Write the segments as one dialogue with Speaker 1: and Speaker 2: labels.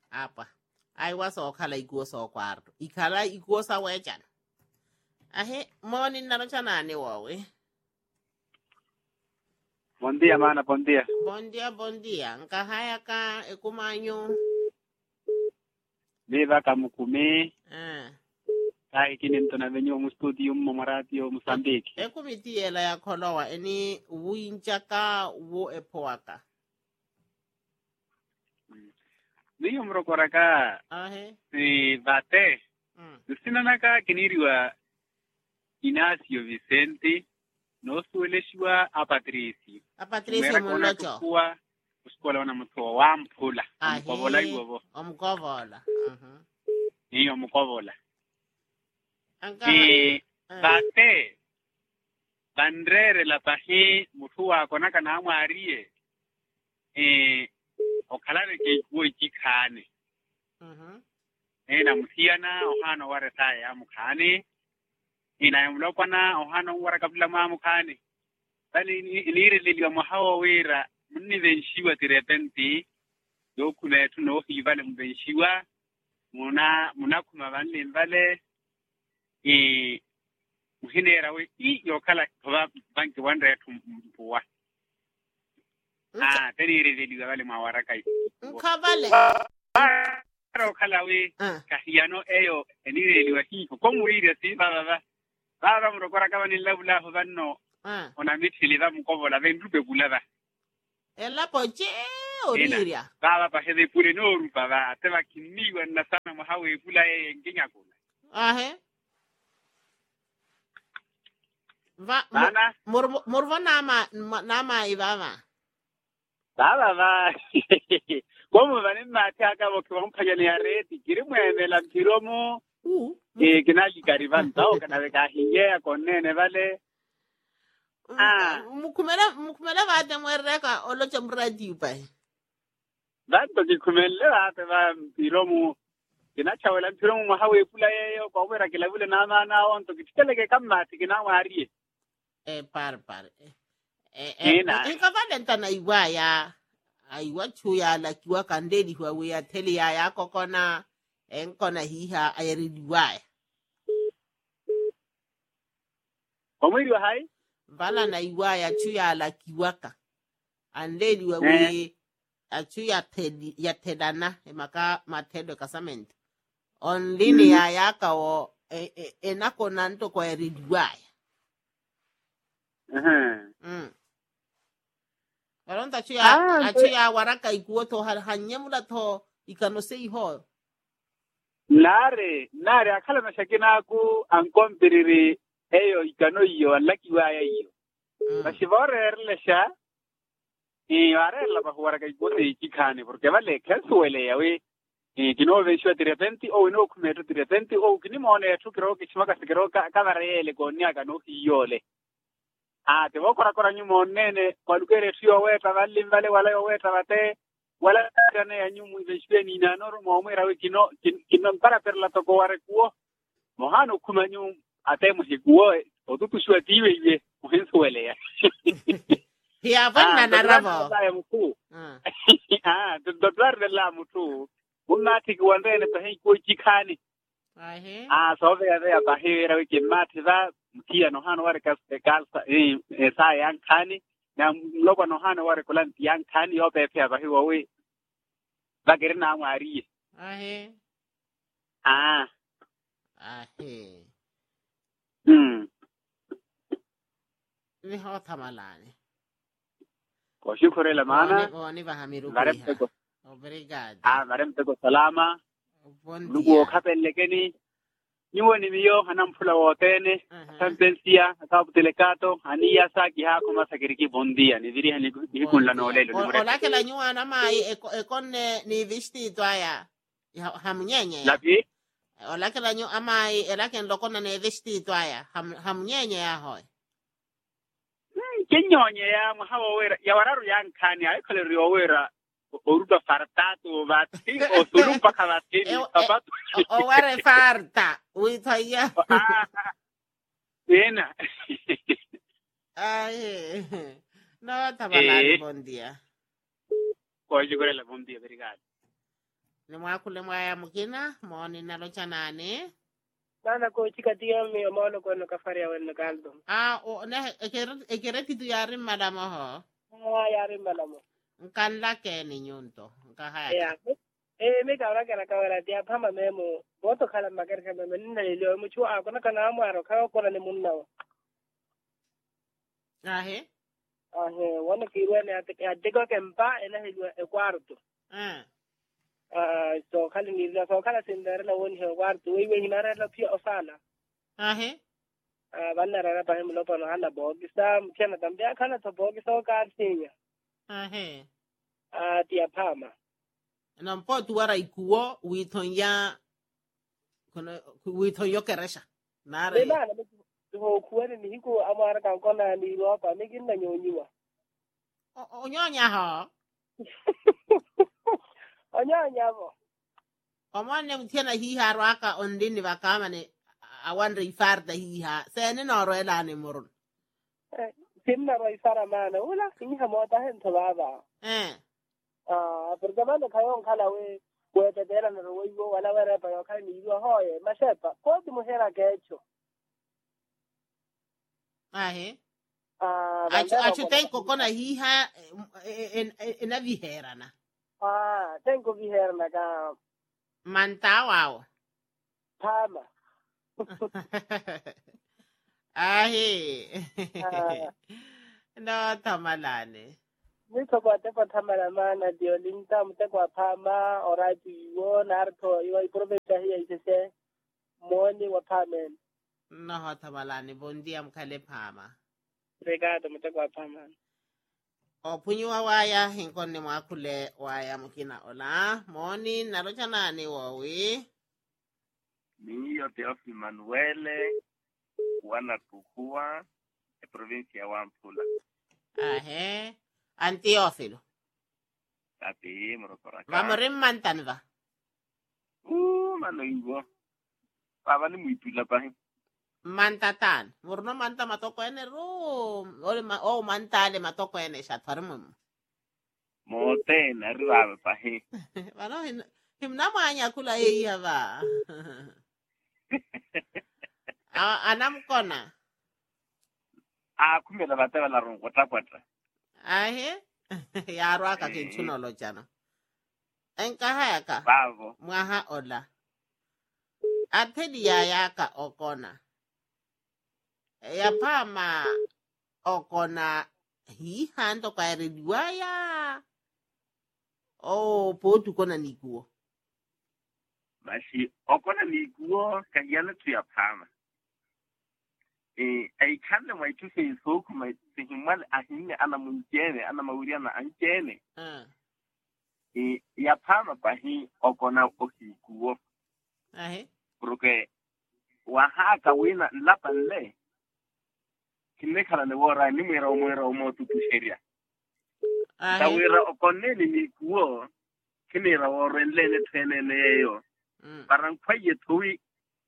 Speaker 1: apa ai waso khala iguo so kwarto ikhala iguo sa wechana ahe morning nano chanane wawe.
Speaker 2: Buen día, mana, buen día.
Speaker 1: Bon dia nkahaya ka ekumanyo.
Speaker 2: Viva Kamukumi.
Speaker 1: Ah.
Speaker 2: Kai kinin to na venyo mu studio mo radio Mozambique.
Speaker 1: Ekumitiela ya kholowa eni winchaka wo epoaka.
Speaker 2: Niyo mrokoraka
Speaker 1: Ahe.
Speaker 2: si bate. Sinanaka kiniriwa Inacio Vicente no sueleshwa a Patricio.
Speaker 1: A Patricio mulocho.
Speaker 2: Kwa uskola wana mto wa mpula.
Speaker 1: Omkovola iwobo. Omkovola.
Speaker 2: Niyo mkovola. Bate bandrere la pahi mutua konaka na amarie okalane ke kuo jikane na musiana ohana ware tae amukane ina yamlokwana ohana ware kabla mamukane bali ilire liliwa mahawa wera munni venshiwa tirepenti dokune tuno hivale mvenshiwa muna kuma vanle mbale muhinera we yokala toba banki wandre tumpuwa tenire liliwa vale mawara kai
Speaker 1: nkavale
Speaker 2: kala we kahiyano eyo enire liliwa hiko komurire si baba murokora kama nilabula vanno ona mitili va mukovola vendrupe kulava
Speaker 1: ela poche oriria
Speaker 2: baba pa hede pure no rupa va teva kiniwa na sana mahawe pula nginya kula
Speaker 1: ahe va murvo nama ivava
Speaker 2: baba como van en mate acabo que vamos para ya reti quiere mueve la tiromo kinali kariban tao kana veka hinge con nene vale
Speaker 1: mukumela vate mwereka olocha mradi pai
Speaker 2: Dato kikumele vate va tiromo kinachawela tiromo mahawe pula yeyo kwa wera kila vile na onto kitele kama tikina wari
Speaker 1: par ikavale na iwaya aiwa chuya la kiwa kandeli huwa we tele ya kokona enkona hiha ayeridiwaya
Speaker 2: Omwiri wa hai
Speaker 1: bala na iwaya chuya la kiwaka andeli we achuya tedana emaka matedo kasamenti onlini ya yaka o enako nanto kwa eridiwaya Baronta achuya waraka ikuoto hanyemula to ikanosei ho
Speaker 2: Nare akala mashakina ku ankompiriri eyo ikano iyo alaki waya iyo bashivore erlesha ware la bahwara kai bote ikikane porque vale kasuele yawe kino vesho de repente o no kumeto de repente o kinimone tukiro kishimaka sikiro kavarele konya kano iyole te vokora nyumonene kwalukere sio weta vale wala weta vate wala kana ya nyumu vesheni na normo mwera we kino para per la toko ware kuo mohano kumanyu atemo hikuo odukushwa tiwe ye muhensuele ya
Speaker 1: ya bana na rabo
Speaker 2: dodar de la mutu unati kuandene pahe ko chikani sobe ya bahera we kimati za mtia no hano ware kalsa sa yankani na loba no hano ware kulan yankani yo pepe bahiwa we bagere na ngwari
Speaker 1: ni hota malani
Speaker 2: kwa shukuru la maana
Speaker 1: wani bahamiru obrigado
Speaker 2: maremte ko salama lugo kapelekeni niwoni miyo hanampula wotene sentencia atabu delegato ania saki hako masakiriki bondia ni diri hani hikun no lelo
Speaker 1: olake la nyua na mai ekonne ni vestido aya hamnyenye
Speaker 2: lapi
Speaker 1: olake la nyua mai elake ndokona ne vestido aya hamnyenye ya hoy
Speaker 2: kenyonye ya mahawa wera ya wararu yankani ay kale riyo wera oruda fartato vati o surumpa kavatini sabato
Speaker 1: o ware farta uitaya
Speaker 2: Ena
Speaker 1: ay no tabalani bon dia
Speaker 2: Poi giocare la bom dia obrigado
Speaker 1: Ni mwakule mwaya mukina, moni nalo chanane.
Speaker 3: Nana ko chika mi amolo ko no kafari awen no galdo.
Speaker 1: O ne ekere kitu yari madamo ho.
Speaker 3: Yari malamo.
Speaker 1: Nkanla ke ni nyunto. Nkahaya.
Speaker 3: Yeah. Me kawra kawra dia pama memo. Boto kala magar kama menina leo muchu ako na kana amaro ko na ni munna.
Speaker 1: Ahe.
Speaker 3: Wana kirwene atiko kempa ena hilwa e kwarto. So kala ni so kala sindara woni he kwarto we hinara la pia osala.
Speaker 1: Ahe.
Speaker 3: Banna rara pa hemlo pa hala bogisa mchana tambia kana to bogisa ka sinya.
Speaker 1: Ahe.
Speaker 3: Tia pama.
Speaker 1: Na mpo tuwara ikuo witoyo keresha. Nare.
Speaker 3: Bana ho kuene ni hiko amara kan kona ni ropa megin na nyonyiwa.
Speaker 1: Onyonya ho.
Speaker 3: Onyonya bo.
Speaker 1: Omwane mtiana hiha rwaka ondini wakama ne awandre ifarda hiha. Sene noro elane murun.
Speaker 3: Simna ro ifara mana ula hiha mota hento baba. Porque mano kayon kala we te dela no we wala wala pa ka ni yo hoye mashepa ko ti muhera que hecho.
Speaker 1: Ahe. Acho tengo kona hiha ena viherana.
Speaker 3: Tengo viherana ka
Speaker 1: mantawao.
Speaker 3: Pama.
Speaker 1: Ahe. No tamalane.
Speaker 3: Nito kwa tepo tamala mana dio linta mte kwa pama orati iwo narto iwa iprobeta hiya isese moni wa pamen.
Speaker 1: No tamalane bondia mkale pama.
Speaker 3: Regado mte kwa pama.
Speaker 1: Opunyu waya hinkone mwakule waya mkina ola. Moni narocha nani wawi.
Speaker 4: Niyo Teofil Manuele wana tukua e provincia wa Ampula.
Speaker 1: Ahe. Antiófilo.
Speaker 4: Tapi morokoraka.
Speaker 1: Vamorim mantanva.
Speaker 4: Mano iwo. Pava ni muipila pahi.
Speaker 1: Mantatan. Murno manta matoko ene room. O mantale matoko ene shatfarmum.
Speaker 4: Mote na ruave pahi.
Speaker 1: Vano himnama anya kula yeye va. Anam kona.
Speaker 4: Kumela bateva la rongo kwatra.
Speaker 1: Ahe. Yaro aka kinchuno lo jana. Enkahaya ka.
Speaker 4: Bavo.
Speaker 1: Mwaha ola. Atedi ya yaka okona. Ya pama okona hi hando kwa eriduaya. Potu kona nikuo.
Speaker 4: Basi okona nikuo kayana tu ya pama. Ay kanda mai tu sai so kuma himal ahinne ana munjene ana mauriana anjene. Ya pama pahi okona okikuo.
Speaker 1: Ahe.
Speaker 4: Porque wahaka wina lapanle. Kinekala ne wora ni mwera mo tutu sheria.
Speaker 1: Ahe.
Speaker 4: Tawira okoneni ni kuo kinera worenle ne tenene yo. Parang kwaye tui.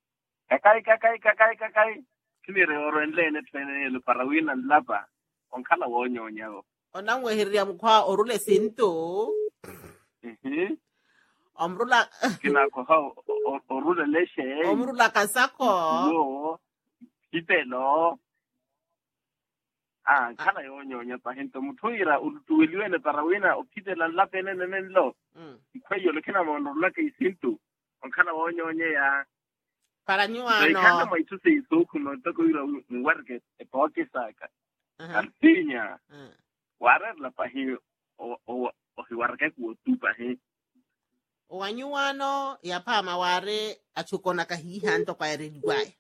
Speaker 4: Kakai. Kinere worenle ne tenene lo parawina lapa. Onkala wonyonya.
Speaker 1: Onangwe hiria mkwa orule sinto. Omrula
Speaker 4: kinako ha orule leshe.
Speaker 1: Omrula kasako.
Speaker 4: Yo. Kipelo. Kana yonyonya pahinto mutuira utuwiliwene parawina okitela lapene nenlo. Kwayo lekina mondula ke isintu. Onkana wonyonya ya
Speaker 1: paranyuano.
Speaker 4: Kana maitu se isoku no takoira warke epokisaka. Alpinya. Warer la pahi o hiwarke ku tu pahi.
Speaker 1: Wanyuano ya pama ware achukona kahihanto kwa eridwai.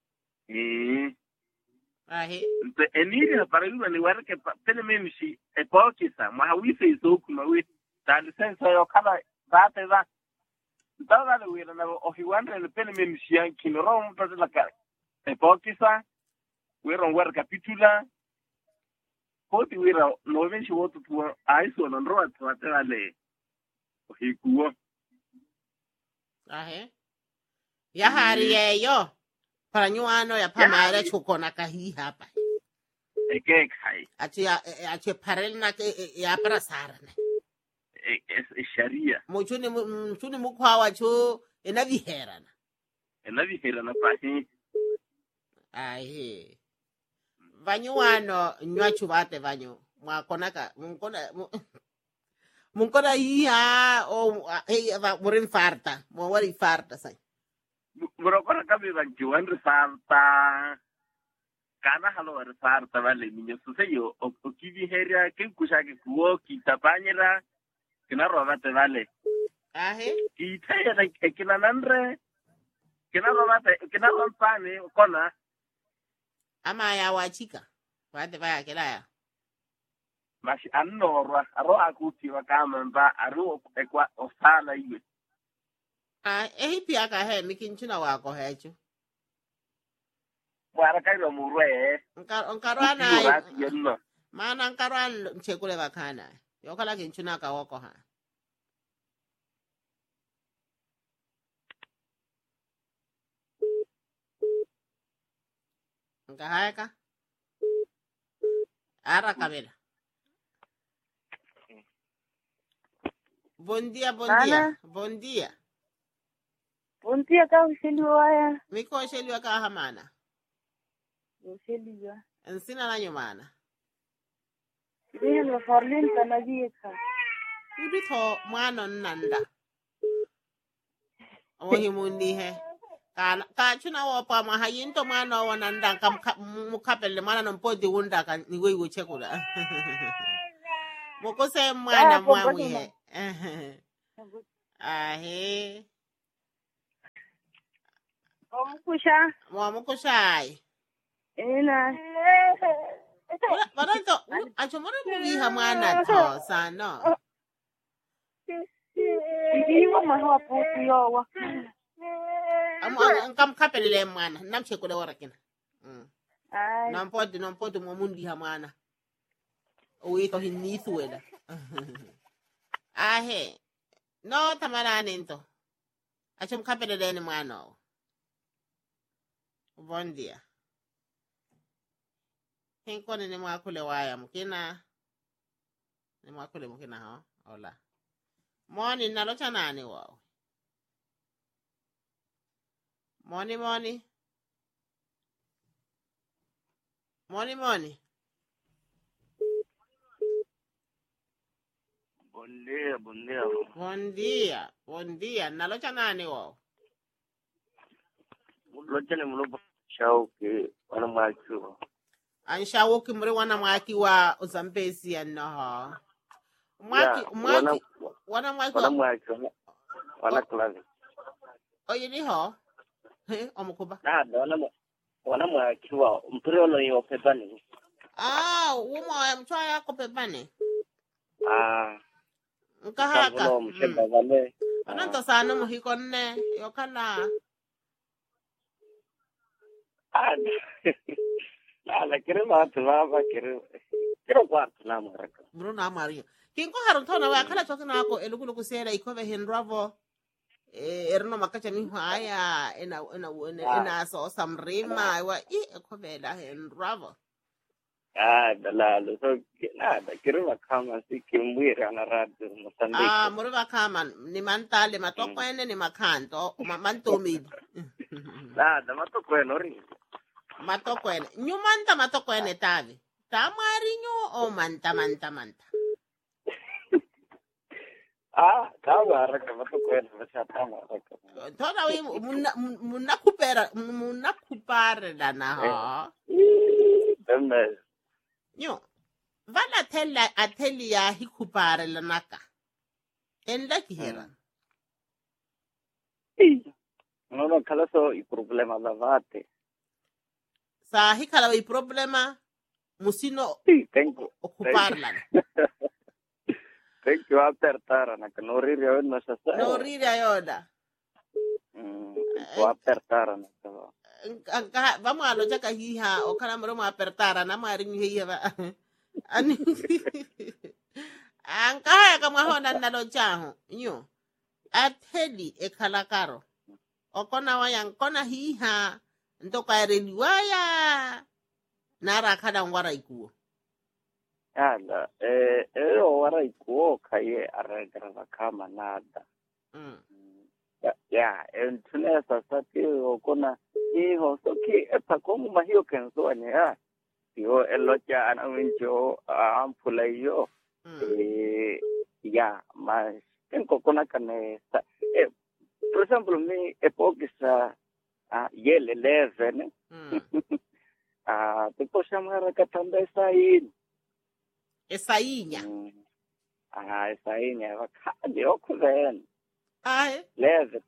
Speaker 1: Ahe.
Speaker 4: Eniri para yuna ni warke pene memshi epokisa mahawise isoku mawi talisensa yo kala bate za dala wira na ohiwandre le pene memshi yankinoro mpate la ka epokisa wira war capitula koti wira no memshi wotu tu aiso no roa twatale ohikuo.
Speaker 1: Ahe. Ya hari yeyo. Paranyuano ya pama ere chukona kahi hapa.
Speaker 4: Eke kai.
Speaker 1: Ache parel na ke ya para sarane.
Speaker 4: sharia
Speaker 1: mchuni mukwawa cho enaviherana
Speaker 4: pahi
Speaker 1: ahe vanyu wano nywachu vate vanyu mwakonaka munkona iya o murin farta mwari farta sai
Speaker 4: murokora kabe vanju wanri farta kana halo farta vale minyo suseyo okivi heria kinkushake kuo kitapanyira kinaro vate vale
Speaker 1: ahe
Speaker 4: kitaya kinanandre kinaro vate kinaro mpane kona
Speaker 1: ama ya wachika vate vaya kelaya
Speaker 4: mashi annorwa aro akuti wakama mba aro ekwa osala iwe
Speaker 1: ehi pia ka he mikinchuna wako hecho
Speaker 4: wara kairo murwe
Speaker 1: nkarwana mana nkarwana mchekule bakana yokala kinchuna ka wako ha ngahaka ara kabela Buen día. Buen día.
Speaker 5: Buen día, ka usheliwa.
Speaker 1: Miko usheliwa ka hamana.
Speaker 5: Usheliwa.
Speaker 1: Ensina na nyumana.
Speaker 5: Ndiye na farlin tanajika.
Speaker 1: Udito mwana nanda. Ohimundi he. Ka chuna wapa mahayinto mwana wananda mukapele mwana nompodi wunda ka niwe uchekula. Mukose mwana mwawi he. Ahe. Mukushai.
Speaker 5: Ena.
Speaker 1: Baranto, achomore mubiha mwana to sana.
Speaker 5: Ndiwa mahwa puti yowa.
Speaker 1: Nkam kapelele mwana, namchekule warakina.
Speaker 5: Ai.
Speaker 1: Nampodi mwamundi ha mwana. Uwito hinithuela. Ahe. No tamarani nto. Achom kapelele ni mwana. Bon dia. Hinkoni ni mwakule waya mukina. Ni mwakule mukina ho. Hola. Moni nalocha nani wao. Moni. Moni. Bon dia. Nalocha nani wao.
Speaker 4: Locha ni mlobo shauki wana mwakiwa.
Speaker 1: Anshauki muri wana mwakiwa uzambezi anoho. Wana mwakiwa.
Speaker 4: Wana klavi.
Speaker 1: Oye ni ho? Omukuba.
Speaker 4: Wana mwakiwa mpire ono yo pepani.
Speaker 1: Umo mchwa yako pepani. Nkahaka.
Speaker 4: Kabulo msheba vale.
Speaker 1: Ananto sana muhikone yokana.
Speaker 4: La kirema atulava kiro kwatu na maraka.
Speaker 1: Bruno Amario. Kinko haruntona wa kala chokina ako elukulu kusera ikove hendravo. Erno makacha ni haya ena so samrima wa ekovela hendravo.
Speaker 4: Dalalo so nada kirema kama sikimwira na radio Mozambique.
Speaker 1: Muriva kama ni mantale matokwene ni makanto mantomidi.
Speaker 4: Nada matokwene ori.
Speaker 1: Matokwene. Nyumanta matokwene tavi. Tamarinyo o manta.
Speaker 4: Tawa raka matokwene mashatama raka.
Speaker 1: Toda we munakupare dana ho.
Speaker 4: Demme.
Speaker 1: Nyo. Vala ateli ya hikupare lanaka. Enda kihera.
Speaker 4: No, kala so i problema lavate.
Speaker 1: Sa hikala i problema musino okuparla.
Speaker 4: Thank you apertara na kanori rio na sasa.
Speaker 1: Nori ayoda.
Speaker 4: Apertara na sawa.
Speaker 1: Vamos a locha kahiha o kana mro ma apertara na mari hiya ba. Ani. Anka kama hona na locha ho. Nyo. Ateli ekalakaro. Okona wayang kona hiha ntoka ereliwaya nara kada ngwara ikuo
Speaker 6: Ala, wara ikuoka ye aregrava kama nada. Ya, tunesa sati okona hiho soki etakongu mahio kenzo ane ya. Yo elocha anawinjo ampula yo. Ya, mas tenko kona kane por ejemplo, mi epokisa yele 11. Tipo chamara katamba sain.
Speaker 1: Esainya.
Speaker 6: Esainya vakade okuven.
Speaker 1: Ai.
Speaker 6: Leve.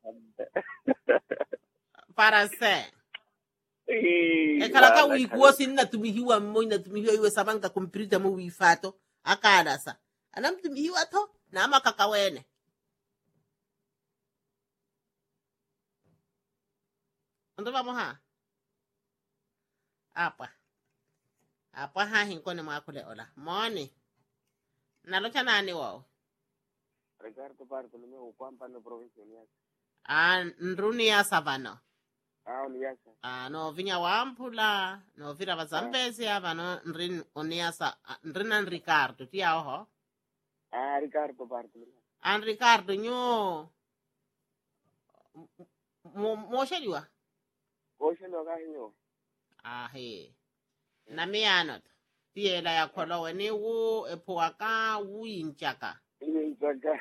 Speaker 1: Para se. Kalaka uikuwa sinna tumihiwa moina tumihiwa iwe sabanga komprita mo wifato akada sa. Anam tumihiwa to na makakawene. Ando vamos ha. Apa ha hinkone makule ola. Moni. Nalocha nani wao?
Speaker 6: Ricardo Bartolomé ukwampa no provincia ni yake.
Speaker 1: Nruni ya savano.
Speaker 6: Ni yake.
Speaker 1: No vinya wampula, no vira vazambezi ava no nrin oniasa, nrinan Ricardo, tia oho?
Speaker 6: Ricardo Bartolomé.
Speaker 1: Ricardo nyo mosheliwa?
Speaker 6: Mosheliwa kahinyo.
Speaker 1: He. Na mianot. Tiela ya kolowe ni wu epuaka wu inchaka.
Speaker 6: Inchaka.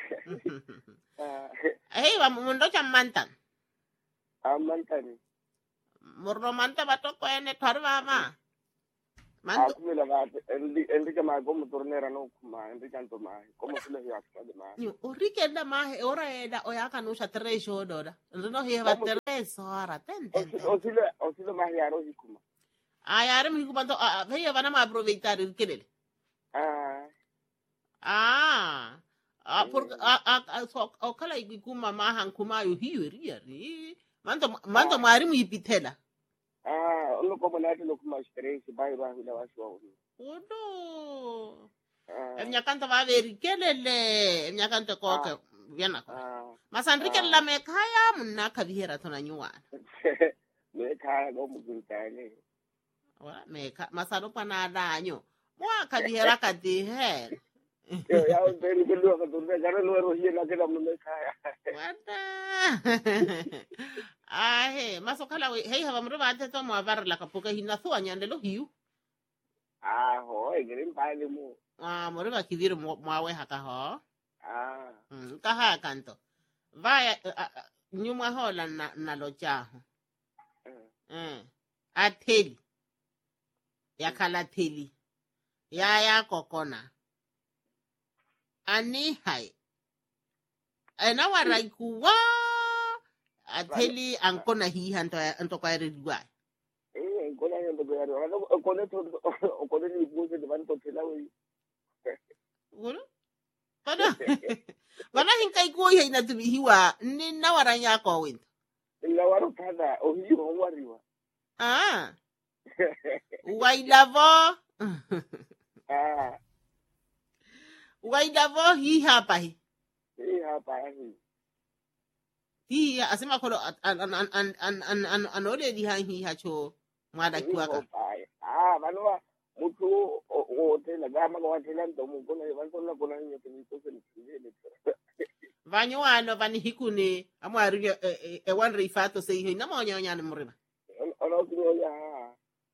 Speaker 1: Wa mundocha mantan.
Speaker 6: Mantan.
Speaker 1: Murro manta batoko ene tarva ma.
Speaker 6: Kumila ba Enrique ma como tornera no kuma Enrique antoma como se le llama de ma.
Speaker 1: Enrique da ma ora eda oyaka no shatre shododa. Ndono hiya tre sora tente.
Speaker 6: Osile ma yaro hikuma.
Speaker 1: Yare mi kubanto veya bana ma aproveitar kelele. Porque okala ikuma mahan kuma yo hiyo ri. Mando mari mu ipitela.
Speaker 6: Uno como nati lo kuma stress bai ba hila washo.
Speaker 1: Odo. Emnyakanta va veri kelele, emnyakanta koke viana ko. Masandrike la mekaya munna kabihera tona nyuwana.
Speaker 6: Mekaya go mugintane.
Speaker 1: Wala meka masaro pana danyo. Mwa kabihera kadihe.
Speaker 6: Ya very belu ka tunde jara no rohiye na kela mun mekaya.
Speaker 1: Wada. Masokala we hey haba mroba ate to mo var la kapoka hinathu anyande lo hiu.
Speaker 6: Ho igirin pale mo.
Speaker 1: Mroba kiviro mwawe haka ho. Kaha kanto. Vaya nyuma hola na lochaho. Ateli. Yakala teli. Ya kokona. Ani hai. Ena waraikuwa. Ateli ankona hii anto kwa eridwa.
Speaker 6: Ankona yendo kwa eridwa. Okone ni buze de banto tela we.
Speaker 1: Wala? Wana hinkai ko ya inatubihiwa ni nawaranya ko wint.
Speaker 6: Lawaro kada ohiyo wariwa.
Speaker 1: Wailavo. Wailavo hii hapa hii. Hii asema kolo anole di hii hacho mwada kiwaka.
Speaker 6: Manua mutu otela gama kwa tela ndo mukona yansona kona nyo kimikose nikile.
Speaker 1: Vanyo ano vani hikune amwaru wanre ifato sei hii nama onyanya murima.
Speaker 6: Ono kunya.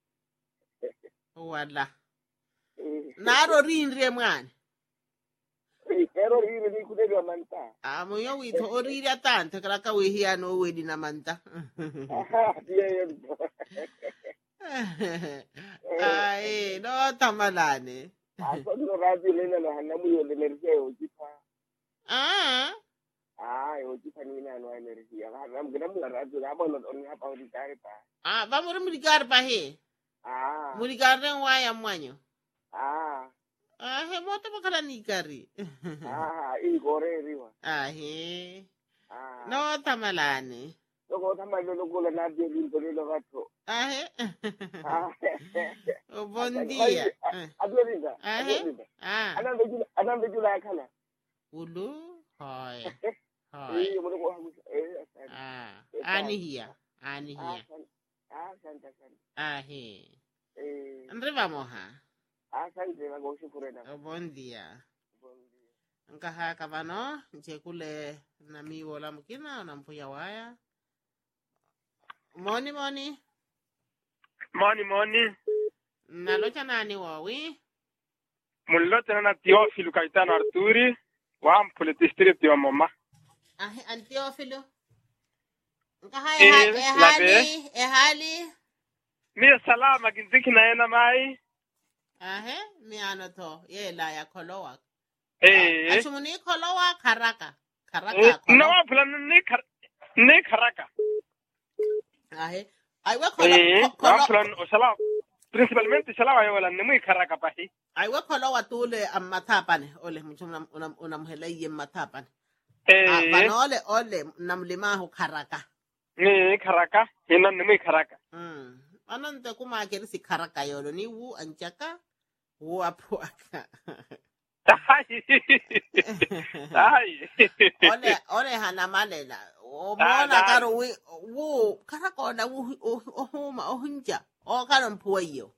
Speaker 1: Wala. Naro rinre mwana.
Speaker 6: Pero riri ni kudega manta.
Speaker 1: Moyo wito oriri atante kalaka wehi ano wedi na manta. No tamalane.
Speaker 6: Aso radio lena no hanamu yo energia ojipa. Ojipa ni no energia. Ham gnamu la radio abo no oni hapa odikare pa.
Speaker 1: Vamos rumligar pa he. Muligar ren waya mwanyo. Moto bakala nikari.
Speaker 6: Igore riwa.
Speaker 1: No tamalane.
Speaker 6: Logo tamalo kula na dio limpo ni lovato.
Speaker 1: Bon dia.
Speaker 6: Adorinda. Anambe jula kana.
Speaker 1: Ulu. Hoy. Ani hiya.
Speaker 6: Santa.
Speaker 1: Andre vamos ha.
Speaker 6: Asante na kushukuru.
Speaker 1: Bon dia. Nkahaka vano nchekule na miwola mukina na mpuya waya. Moni. Nalocha nani wawi?
Speaker 7: Mullote na Teofilo Caetano Arturi wa mpule district wa Moma.
Speaker 1: Teofilo. Nkahaya hali.
Speaker 7: Mi salama kinziki na ena mai.
Speaker 1: Mi anoto yela ya kolowa.
Speaker 7: Achumuni
Speaker 1: kolowa karaka.
Speaker 7: No plan ni karaka.
Speaker 1: Aiwa kolowa.
Speaker 7: Plan osala principalmente sala wa wala ni muy karaka pahi.
Speaker 1: Aiwa kolowa tule amatapane ole mchumna unamhela yeye matapane. Ole namlima hu karaka.
Speaker 7: Ni karaka, ina ni muy karaka.
Speaker 1: Anante kuma kerisi karaka yolo ni wu anchaka wu apuaka. Ole hana malela. Mona karo wu karaka ona wu ohunja. O karo mpuyo.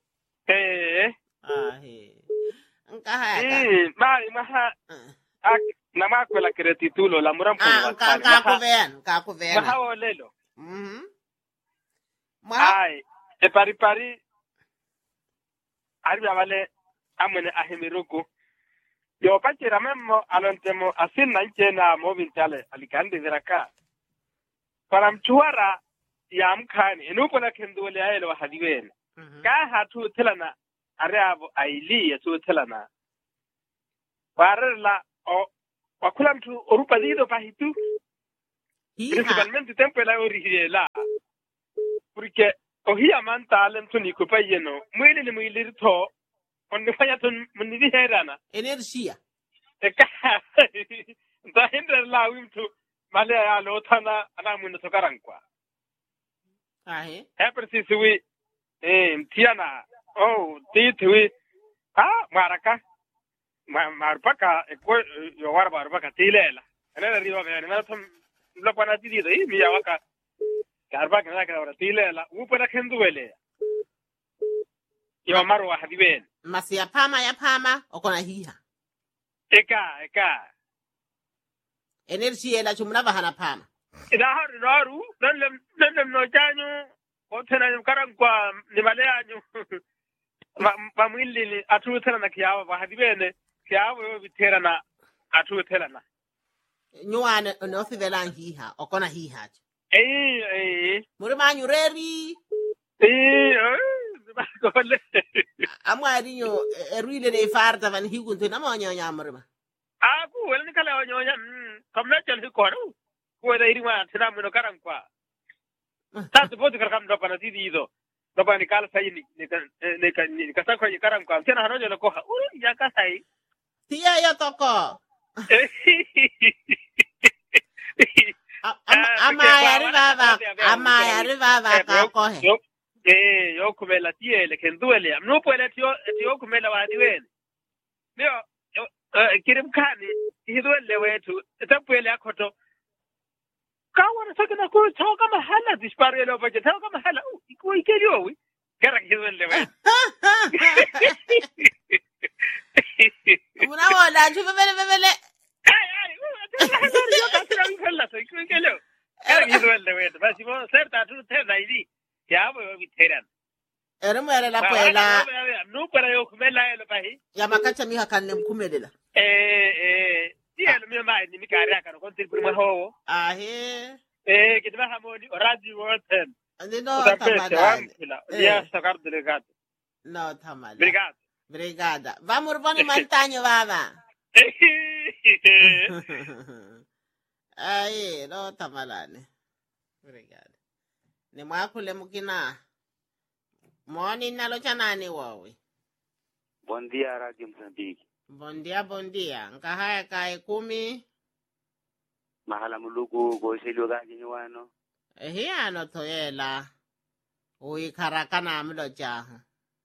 Speaker 1: Nkahaya.
Speaker 7: Maha nama kwela kiretitulo la murampo wa
Speaker 1: kani. Kakuvena.
Speaker 7: Maha olelo. Ai, pari arbi amale amene ahimiruku yo pachira memmo alontemo asin nanchena movintale alikandi viraka para mchuara ya mkani enupo na kendole ayelo hadiwen ka hatu tilana arabo aili yetu tilana warla o wakulamtu orupa dido pahitu principalmente tempo la origela porque ohia man talent ni ko payeno mwele mwele to on ne fayatun mun di herana
Speaker 1: energia
Speaker 7: ka da hinder la wimtu male ya lo thana ana mun to karankwa precis wi tiana titwi maraka marbaka ko yo warbaka tilela ana riwa ga na thum lo pana ti di mi ya waka karba kana kana tilela upana kenduele yo marwa hadiben
Speaker 1: masi ya pama okona hiha
Speaker 7: eka
Speaker 1: energy ela chumna bahana pama
Speaker 7: daru dan no janyo o tena karan kwa ni maleanyo ba mwili atu tena na kiawa ba hadibene kiawa yo bitera na atu tena na
Speaker 1: nyuane no fivela hiha okona hiha Murima nyureri.
Speaker 7: Bakole.
Speaker 1: Amwari yo eruile ne farta van higunto na mo nyonya murima.
Speaker 7: Aku wel ni kala nyonya kamna chal hi koru. Ko da irima tira mo karam kwa. Ta to bodu karam do pana ti dido. Do pani kala sai ni ka sa ko ni karam kwa. Tena hanojo ko ha. Ya ka sai.
Speaker 1: Tia ya toko. Amaya rivava kakohe.
Speaker 7: Yo kumela tiele kenduele. No puede tio kumela wadiwen. Ndio kirimkani hidwele wetu. Tapuele akoto. Kawana sakana ko toka mahala dispare lo baje toka mahala. Ko ikeliyo wi. Kara hidwele wetu.
Speaker 1: Unaona njuve vele. Eremere la puela.
Speaker 7: No para yo kumela elo pahi.
Speaker 1: Ya makacha mi hakanne mkumelela.
Speaker 7: Tielo mi mai ni mikari akano kontir prima ho. Kitba hamoni oradi woten.
Speaker 1: No tamada.
Speaker 7: Ya sakar delegado.
Speaker 1: No tamada.
Speaker 7: Brigada.
Speaker 1: Vamos urbano montaño baba. Ay, no tamalane. Obrigado. Ni mwakule mukina. Mwani nalo chanani wawe.
Speaker 6: Bom dia, Radio Mozambique.
Speaker 1: Bom dia. Nkahaya kae 10.
Speaker 6: Mahala mulugu goselio gaji nyuano.
Speaker 1: Ano toyela. Ui karakana amlo jaha.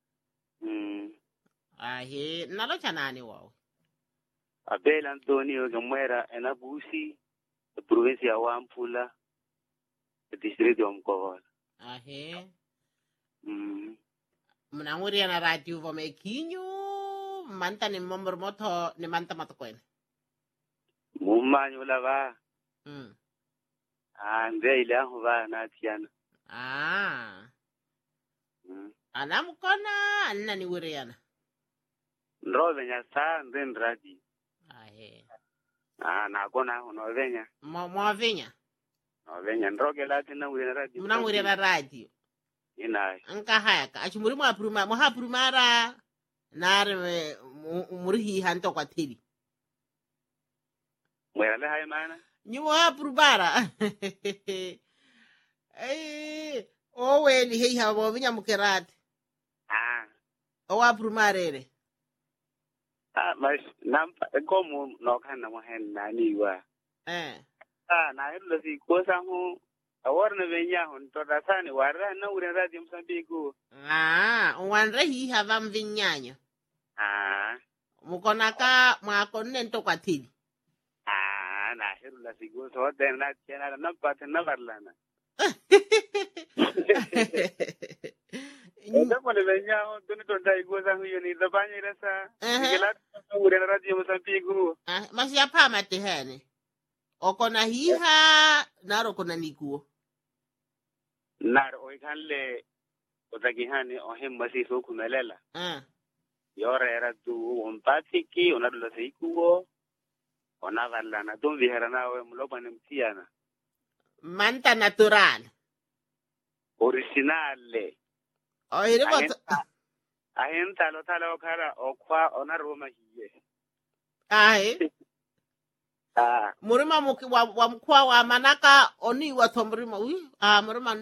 Speaker 1: Ahi, nalo chanani wawe.
Speaker 6: Abel Antonio Gamera Enabusi, provincia wa Ampula, distrito ya Mkohola.
Speaker 1: Mnanguri na radio vomekinyo manta ni momor moto ni manta matokwene.
Speaker 6: Mumanyo la ba. Ande ile aho ba na tiana.
Speaker 1: Anam kona anna ni wuriana.
Speaker 6: Ndro venya sa nden radi. Na kona no venya.
Speaker 1: Mo venya.
Speaker 6: No venya ndroge lati na wuri radi.
Speaker 1: Mna wuri radi.
Speaker 6: Ina.
Speaker 1: Anka hayaka achimuri mo hapurumara nare murihi hanto kwa tiri.
Speaker 6: Mwele hai mana?
Speaker 1: Ni mo hapurubara. Oweli hei habo vinya mukerati. O hapurumare.
Speaker 6: Mas nampa como no kana mo hen nani wa. Na hilo si kosa hu awarna venya hon to dasani warra na ure radio Msambiku.
Speaker 1: Wanre hi hava mvinyanyo. Mukonaka mwakonne nto kwa tili.
Speaker 6: Na hilo la si kosa hote na tena na pata na barlana. Enda mo le venya hon to ni to dai kosa hu yoni da banye rasa. Igela ure radio Msambiku.
Speaker 1: Masi apa mate hene. Okona hiha naro kona nikuo.
Speaker 6: Naro oikanle otagihani ohem masi so kumelela. Yora era tu ompatiki onadula seikuo. Onavalla na tumbi herana we mulopa ni mtiana.
Speaker 1: Manta natural.
Speaker 6: Originale.
Speaker 1: Oire boto.
Speaker 6: Ahenta lo tala okara okwa onaroma hiye.
Speaker 1: Murima wa mkwa wa manaka oni wa tombrima. Murima